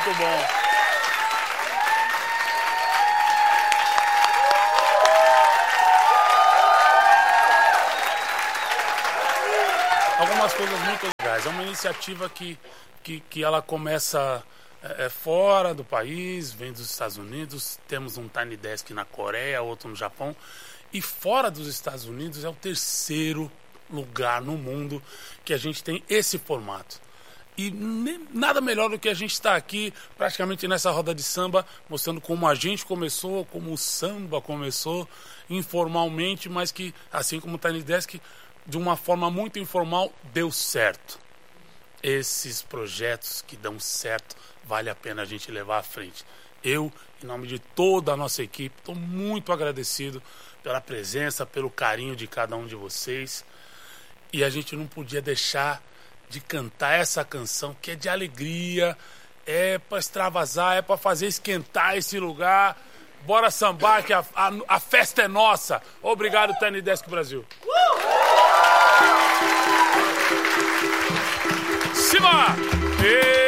muito bom. Algumas coisas muito legais. É uma iniciativa que ela começa fora do país, vem dos Estados Unidos. Temos um Tiny Desk na Coreia, outro no Japão. E fora dos Estados Unidos é o terceiro lugar no mundo que a gente tem esse formato. E nada melhor do que a gente estar aqui praticamente nessa roda de samba, mostrando como a gente começou, como o samba começou informalmente, mas que, assim como o Tiny Desk, de uma forma muito informal, deu certo. Esses projetos que dão certo, vale a pena a gente levar à frente. Eu, em nome de toda a nossa equipe, estou muito agradecido pela presença, pelo carinho de cada um de vocês. E a gente não podia deixar de cantar essa canção, que é de alegria, é para extravasar, é para fazer esquentar esse lugar. Bora sambar, que a festa é nossa. Obrigado, Tiny Desk Brasil. Simbora!